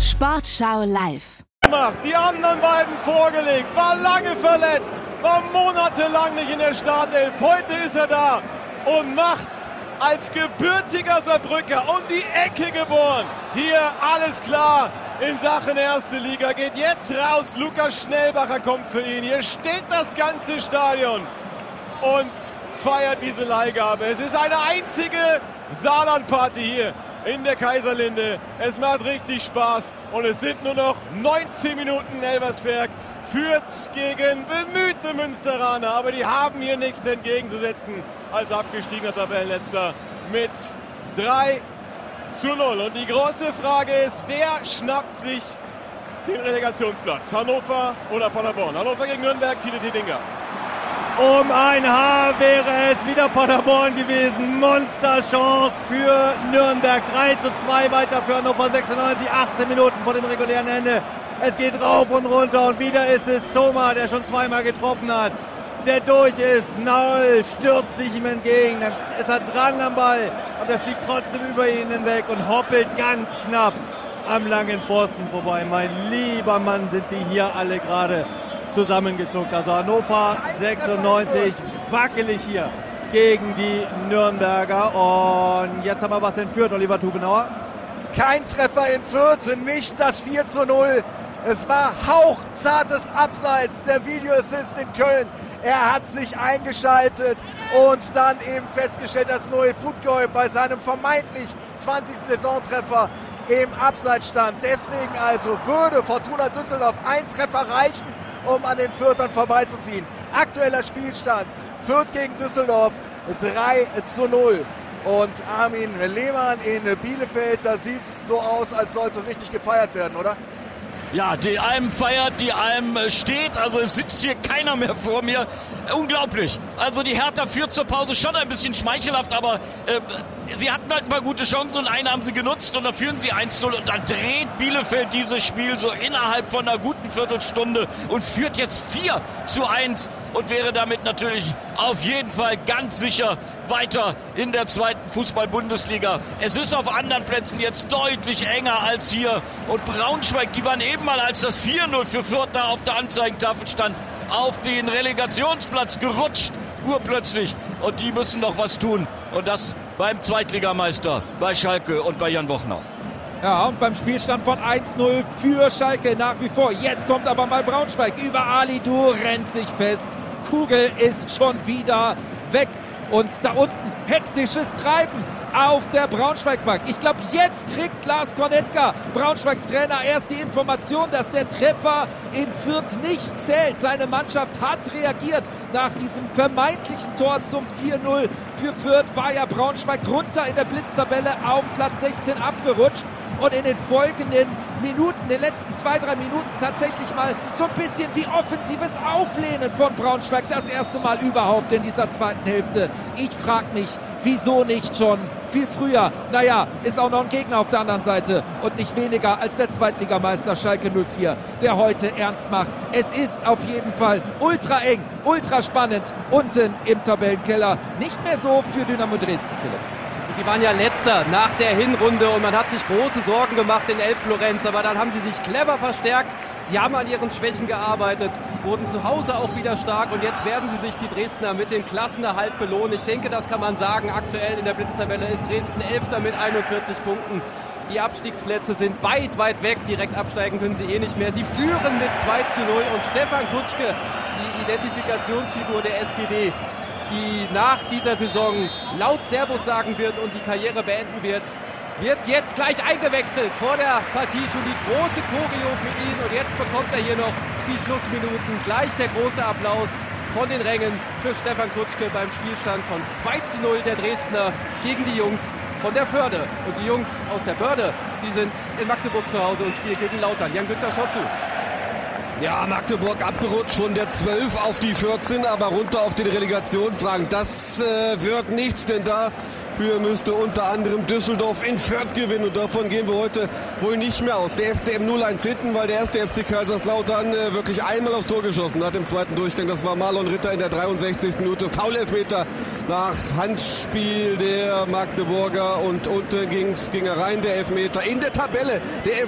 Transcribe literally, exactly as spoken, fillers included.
Sportschau live. Die anderen beiden vorgelegt, war lange verletzt, war monatelang nicht in der Startelf. Heute ist er da und macht als gebürtiger Saarbrücker um die Ecke geboren. Hier alles klar in Sachen erste Liga. Geht jetzt raus, Lukas Schnellbacher kommt für ihn. Hier steht das ganze Stadion und feiert diese Leihgabe. Es ist eine einzige Saarland-Party hier in der Kaiserlinde. Es macht richtig Spaß und es sind nur noch neunzehn Minuten. Elversberg führt gegen bemühte Münsteraner, aber die haben hier nichts entgegenzusetzen als abgestiegener Tabellenletzter mit drei zu null. Und die große Frage ist, wer schnappt sich den Relegationsplatz? Hannover oder Paderborn? Hannover gegen Nürnberg, Tine Tidinger. Um ein Haar wäre es wieder Paderborn gewesen. Monsterchance für Nürnberg. drei zu zwei weiter für Hannover sechsundneunzig. achtzehn Minuten vor dem regulären Ende. Es geht rauf und runter und wieder ist es Zoma, der schon zweimal getroffen hat, der durch ist. Naul stürzt sich ihm entgegen. Dann ist er dran am Ball, aber er fliegt trotzdem über ihn hinweg und hoppelt ganz knapp am langen Pfosten vorbei. Mein lieber Mann, sind die hier alle gerade zusammengezuckt. Also Hannover sechsundneunzig wackelig hier gegen die Nürnberger. Und jetzt haben wir was in Fürth, Oliver Tubenauer. Kein Treffer in Fürth, nicht das vier zu null. Es war hauchzartes Abseits, der Videoassist in Köln. Er hat sich eingeschaltet und dann eben festgestellt, dass Noel Futgoy bei seinem vermeintlich zwanzigsten Saisontreffer im Abseits stand. Deswegen also würde Fortuna Düsseldorf ein Treffer reichen, um an den Fürthern vorbeizuziehen. Aktueller Spielstand, Fürth gegen Düsseldorf, drei zu null. Und Armin Lehmann in Bielefeld, da sieht es so aus, als sollte richtig gefeiert werden, oder? Ja, die Alm feiert, die Alm steht, also es sitzt hier keiner mehr vor mir. Unglaublich. Also die Hertha führt zur Pause schon ein bisschen schmeichelhaft, aber äh, sie hatten halt ein paar gute Chancen und eine haben sie genutzt und dann führen sie eins zu null und dann dreht Bielefeld dieses Spiel so innerhalb von einer guten Viertelstunde und führt jetzt vier zu eins und wäre damit natürlich auf jeden Fall ganz sicher weiter in der zweiten Fußball-Bundesliga. Es ist auf anderen Plätzen jetzt deutlich enger als hier und Braunschweig, die waren eben mal, als das vier null für Fürth da auf der Anzeigentafel stand, auf den Relegationsplatz gerutscht, urplötzlich. Und die müssen noch was tun. Und das beim Zweitligameister, bei Schalke und bei Jan Wochnau. Ja, und beim Spielstand von eins null für Schalke nach wie vor. Jetzt kommt aber mal Braunschweig über Ali Du, rennt sich fest. Kugel ist schon wieder weg. Und da unten hektisches Treiben auf der Braunschweig-Bank. Ich glaube, jetzt kriegt Lars Kornetka, Braunschweigs Trainer, erst die Information, dass der Treffer in Fürth nicht zählt. Seine Mannschaft hat reagiert. Nach diesem vermeintlichen Tor zum vier null für Fürth war ja Braunschweig runter in der Blitztabelle auf Platz sechzehn abgerutscht. Und in den folgenden Minuten, den letzten zwei, drei Minuten tatsächlich mal so ein bisschen wie offensives Auflehnen von Braunschweig. Das erste Mal überhaupt in dieser zweiten Hälfte. Ich frage mich, wieso nicht schon viel früher? Naja, ist auch noch ein Gegner auf der anderen Seite und nicht weniger als der Zweitligameister Schalke null vier, der heute ernst macht. Es ist auf jeden Fall ultra eng, ultra spannend unten im Tabellenkeller. Nicht mehr so für Dynamo Dresden, Philipp. Die waren ja letzter nach der Hinrunde und man hat sich große Sorgen gemacht in Elbflorenz, aber dann haben sie sich clever verstärkt. Sie haben an ihren Schwächen gearbeitet, wurden zu Hause auch wieder stark und jetzt werden sie sich, die Dresdner, mit dem Klassenerhalt belohnen. Ich denke, das kann man sagen. Aktuell in der Blitztabelle ist Dresden Elfter mit einundvierzig Punkten. Die Abstiegsplätze sind weit, weit weg. Direkt absteigen können sie eh nicht mehr. Sie führen mit zwei zu null und Stefan Kutschke, die Identifikationsfigur der S G D, die nach dieser Saison laut Servus sagen wird und die Karriere beenden wird, wird jetzt gleich eingewechselt. Vor der Partie schon die große Choreo für ihn und jetzt bekommt er hier noch die Schlussminuten. Gleich der große Applaus von den Rängen für Stefan Kutschke beim Spielstand von zwei zu null der Dresdner gegen die Jungs von der Förde. Und die Jungs aus der Börde, die sind in Magdeburg zu Hause und spielen gegen Lautern. Jan Günther schaut zu. Ja, Magdeburg abgerutscht von der zwölf auf die vierzehn, aber runter auf den Relegationsrang. Das äh, wird nichts, denn dafür müsste unter anderem Düsseldorf in Fürth gewinnen und davon gehen wir heute wohl nicht mehr aus. Der F C M null eins hinten, weil der erste F C Kaiserslautern äh, wirklich einmal aufs Tor geschossen hat im zweiten Durchgang. Das war Marlon Ritter in der dreiundsechzigsten Minute. Foul-Elfmeter nach Handspiel der Magdeburger und unten ging's, ging er rein, der Elfmeter. In der Tabelle der F